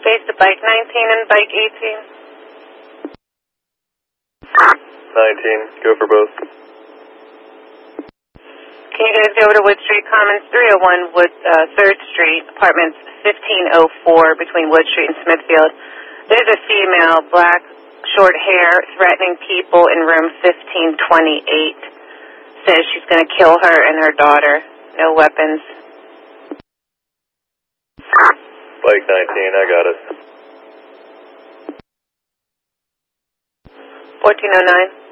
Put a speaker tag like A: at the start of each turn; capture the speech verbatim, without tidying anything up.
A: Face to bike nineteen and bike eighteen.
B: nineteen, go for both.
A: Can you guys go over to Wood Street Commons, three oh one Wood, uh, third Street, apartments fifteen oh four between Wood Street and Smithfield. There's a female, black, short hair, threatening people in room fifteen twenty-eight. Says she's going to kill her and her daughter. No weapons.
B: Bike nineteen, I got it.
A: fourteen oh nine.